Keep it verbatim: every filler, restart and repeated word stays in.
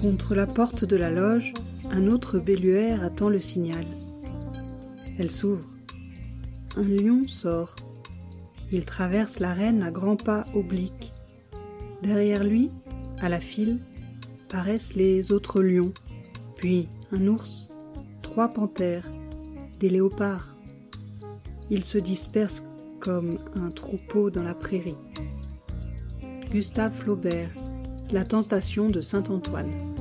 Contre la porte de la loge, un autre belluaire attend le signal. Elle s'ouvre. Un lion sort. Il traverse l'arène à grands pas obliques. Derrière lui, à la file, paraissent les autres lions, puis un ours, trois panthères, des léopards. Ils se dispersent comme un troupeau dans la prairie. Gustave Flaubert, La tentation de Saint-Antoine.